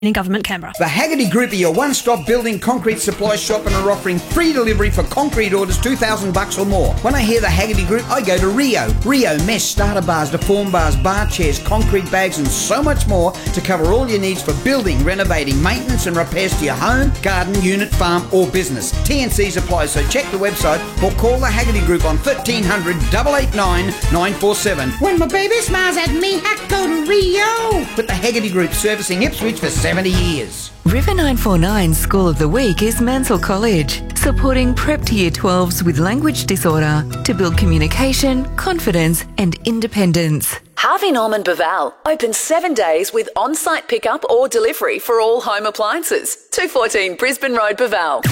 in Government, Canberra. The Haggerty Group are your one-stop building concrete supply shop and are offering free delivery for concrete orders $2,000 or more. When I hear the Haggerty Group, I go to Rio. Rio mesh starter bars, deform bars, bar chairs, concrete bags and so much more to cover all your needs for building, renovating, maintenance and repairs to your home, garden, unit, farm or business. TNCs apply, so check the website or call the Haggerty Group on 1300 889 947. When my baby smiles at me, I go to Rio. With the Haggerty Group servicing Ipswich for 70 years. River 949 School of the Week is Mansell College, supporting prep to Year 12s with language disorder to build communication, confidence and independence. Harvey Norman Baval open 7 days with on-site pickup or delivery for all home appliances. 214 Brisbane Road, Baval.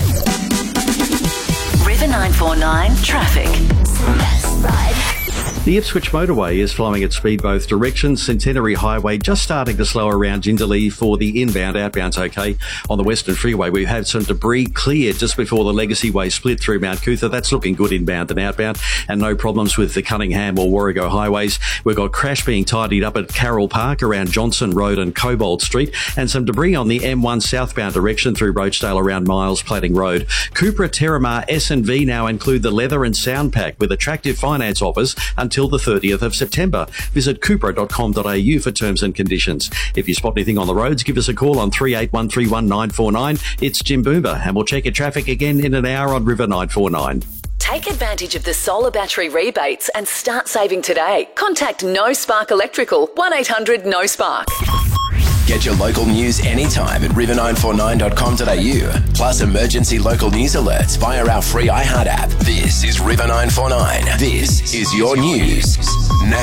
River 949 traffic. The Ipswich motorway is flowing at speed both directions. Centenary Highway just starting to slow around Jindalee for the inbound. Outbound's okay. On the Western Freeway, we've had some debris cleared just before the Legacy Way split through Mount Cootha. That's looking good inbound and outbound, and no problems with the Cunningham or Warrego highways. We've got crash being tidied up at Carroll Park around Johnson Road and Cobbold Street, and some debris on the M1 southbound direction through Roachdale around Miles Platting Road. Cupra, Terramar, S&V now include the leather and sound pack with attractive finance offers until the 30th of September. Visit cupra.com.au for terms and conditions. If you spot anything on the roads, give us a call on 38131949. It's Jim Boomer, and we'll check your traffic again in an hour on River 949. Take advantage of the solar battery rebates and start saving today. Contact No Spark Electrical, 1-800-NO-SPARK. Get your local news anytime at river949.com.au. Plus emergency local news alerts via our free iHeart app. This is River 949. This is your news. Now